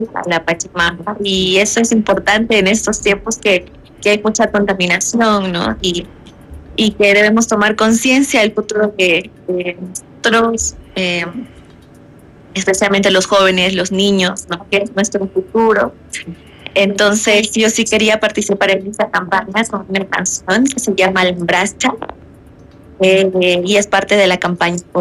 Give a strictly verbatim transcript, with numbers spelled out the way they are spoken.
a la Pachamama, y eso es importante en estos tiempos que, que hay mucha contaminación, ¿no? Y, y que debemos tomar conciencia del futuro que, que nosotros, eh, especialmente los jóvenes, los niños, ¿no? Que es nuestro futuro. Entonces, yo sí quería participar en esta campaña con una canción que se llama Lembracha, eh, y es parte de la campaña